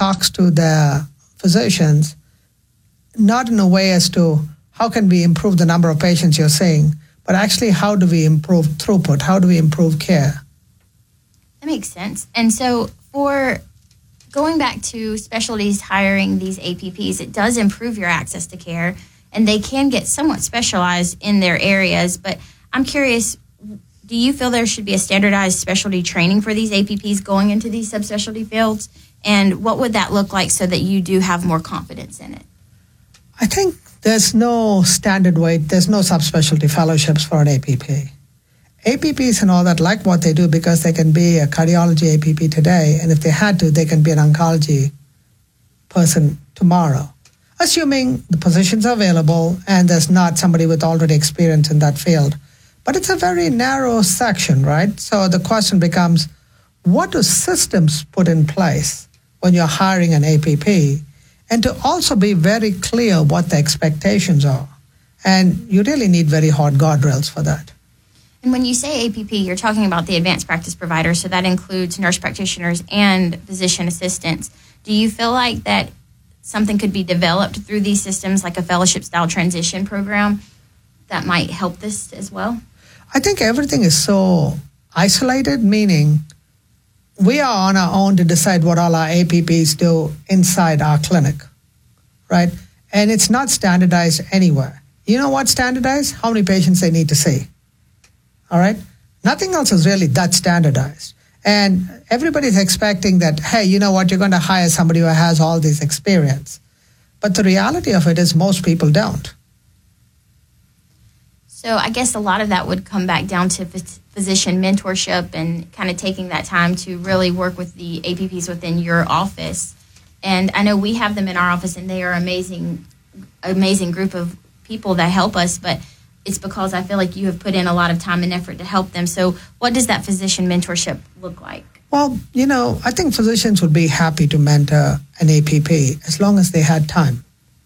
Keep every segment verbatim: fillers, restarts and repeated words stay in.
talks to their physicians, not in a way as to how can we improve the number of patients you're seeing, but actually how do we improve throughput? How do we improve care? That makes sense. And so for going back to specialties hiring these A P Ps, it does improve your access to care, and they can get somewhat specialized in their areas. But I'm curious, do you feel there should be a standardized specialty training for these A P Ps going into these subspecialty fields? And what would that look like so that you do have more confidence in it? I think there's no standard way, there's no subspecialty fellowships for an A P P. A P Ps and all that like what they do because they can be a cardiology A P P today, and if they had to, they can be an oncology person tomorrow, assuming the positions are available and there's not somebody with already experience in that field. But it's a very narrow section, right? So the question becomes, what do systems put in place when you're hiring an A P P? And to also be very clear what the expectations are. And you really need very hard guardrails for that. And when you say A P P, you're talking about the advanced practice providers, so that includes nurse practitioners and physician assistants. Do you feel like that something could be developed through these systems, like a fellowship-style transition program, that might help this as well? I think everything is so isolated, meaning we are on our own to decide what all our A P Ps do inside our clinic, right? And it's not standardized anywhere. You know what's standardized? How many patients they need to see. All right? Nothing else is really that standardized. And everybody's expecting that, hey, you know what, you're going to hire somebody who has all this experience. But the reality of it is most people don't. So I guess a lot of that would come back down to physician mentorship and kind of taking that time to really work with the A P Ps within your office. And I know we have them in our office, and they are amazing, amazing group of people that help us, but it's because I feel like you have put in a lot of time and effort to help them. So what does that physician mentorship look like? Well, you know, I think physicians would be happy to mentor an A P P as long as they had time.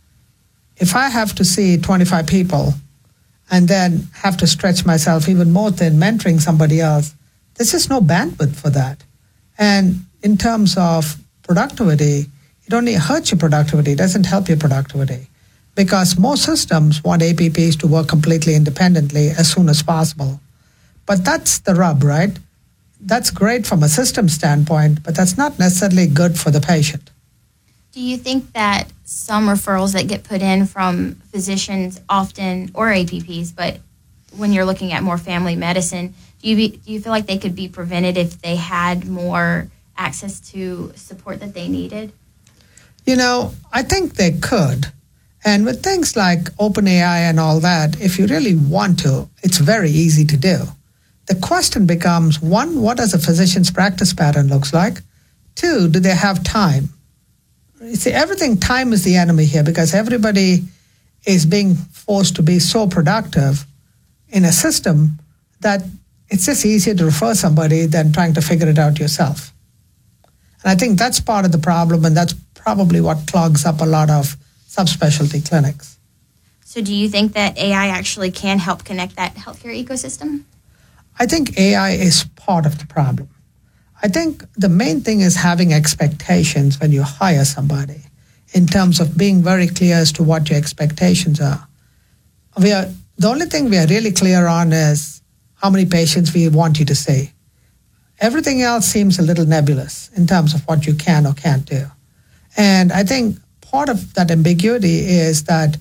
If I have to see twenty-five people and then have to stretch myself even more than mentoring somebody else, there's just no bandwidth for that. And in terms of productivity, it only hurts your productivity, it doesn't help your productivity. Because most systems want A P Ps to work completely independently as soon as possible. But that's the rub, right? That's great from a system standpoint, but that's not necessarily good for the patient. Do you think that some referrals that get put in from physicians often, or A P Ps, but when you're looking at more family medicine, do you, be, do you feel like they could be prevented if they had more access to support that they needed? You know, I think they could. And with things like OpenAI and all that, if you really want to, it's very easy to do. The question becomes, one, what does a physician's practice pattern looks like? Two, do they have time? You see, everything, time is the enemy here because everybody is being forced to be so productive in a system that it's just easier to refer somebody than trying to figure it out yourself. And I think that's part of the problem, and that's probably what clogs up a lot of subspecialty clinics. So do you think that A I actually can help connect that healthcare ecosystem? I think A I is part of the problem. I think the main thing is having expectations when you hire somebody in terms of being very clear as to what your expectations are. We are the only thing we are really clear on is how many patients we want you to see. Everything else seems a little nebulous in terms of what you can or can't do. And I think part of that ambiguity is that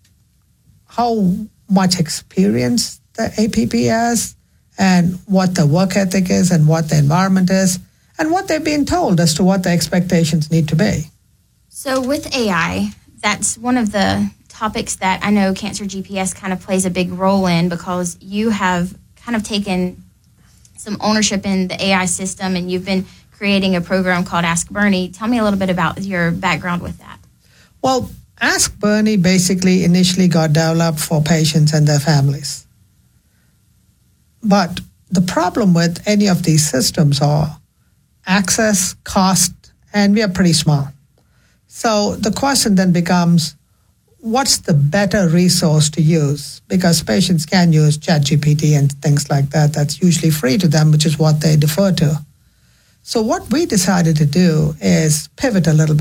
how much experience the A P P has and what the work ethic is and what the environment is and what they're being told as to what the expectations need to be. So with A I, that's one of the topics that I know Cancer G P S kind of plays a big role in because you have kind of taken some ownership in the A I system and you've been creating a program called Ask Bernie. Tell me a little bit about your background with that. Well, Ask Bernie basically initially got developed for patients and their families. But the problem with any of these systems are access, cost, and we are pretty small. So the question then becomes, what's the better resource to use? Because patients can use ChatGPT and things like that. That's usually free to them, which is what they defer to. So what we decided to do is pivot a little bit.